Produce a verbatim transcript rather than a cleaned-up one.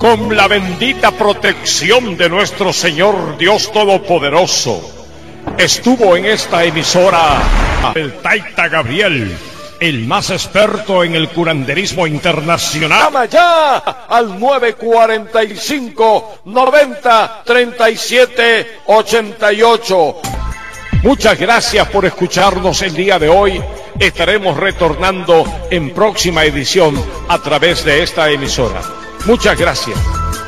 con la bendita protección de nuestro Señor Dios Todopoderoso. Estuvo en esta emisora el Taita Gabriel, el más experto en el curanderismo internacional. Llama ya al nueve cuarenta y cinco, noventa, treinta y siete, ochenta y ocho. Muchas gracias por escucharnos el día de hoy. Estaremos retornando en próxima edición a través de esta emisora. Muchas gracias.